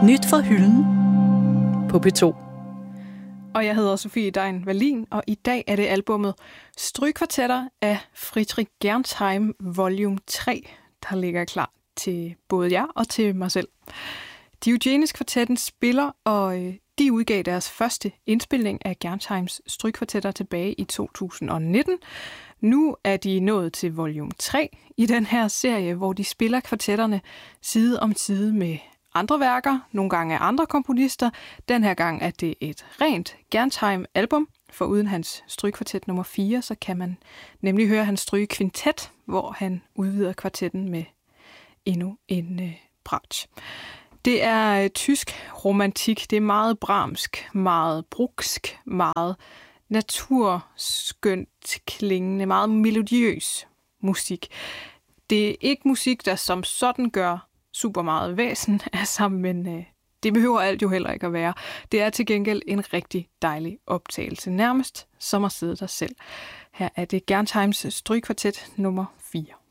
Nyt fra hylden på P2. Og jeg hedder Sofie Dein Wallin, og i dag er det albummet Strygekvartetter af Friedrich Gernsheim Volume 3, der ligger klar til både jer og til mig selv. Diogenes Kvartetten spiller, og de udgav deres første indspilning af Gernsheims Strygekvartetter tilbage i 2019. Nu er de nået til volume 3 i den her serie, hvor de spiller kvartetterne side om side med andre værker, nogle gange af andre komponister. Den her gang er det et rent Gernsheim-album. For uden hans strygekvartet nummer 4, så kan man nemlig høre hans strygekvintet, hvor han udvider kvartetten med endnu en bratsch. Det er tysk romantik. Det er meget bramsk, meget brugsk, meget naturskønt klingende, meget melodiøs musik. Det er ikke musik, der som sådan gør super meget væsen af sig, men det behøver alt jo heller ikke at være. Det er til gengæld en rigtig dejlig optagelse, nærmest som at sidde der selv. Her er det Gernsheims strygekvartet nummer 4.